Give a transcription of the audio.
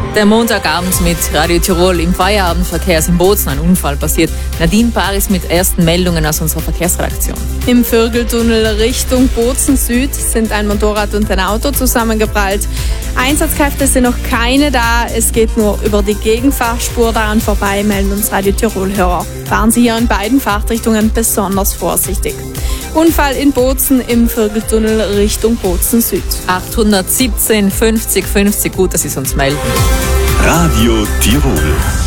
Der Montagabend mit Radio Tirol. Im Feierabendverkehr ist in Bozen ein Unfall passiert. Nadine Paris mit ersten Meldungen aus unserer Verkehrsredaktion. Im Vögeltunnel Richtung Bozen Süd sind ein Motorrad und ein Auto zusammengeprallt. Einsatzkräfte sind noch keine da. Es geht nur über die Gegenfahrspur daran vorbei, melden uns Radio Tirol-Hörer. Fahren Sie hier in beiden Fahrtrichtungen besonders vorsichtig. Unfall in Bozen im Vögeltunnel Richtung Bozen Süd. 817 50 50, gut, dass Sie es uns melden. Radio Tirol.